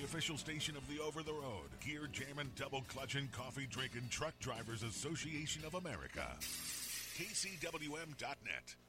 official station of the Over the Road, Gear Jamming, Double Clutching, Coffee Drinking Truck Drivers Association of America. KCWM.net.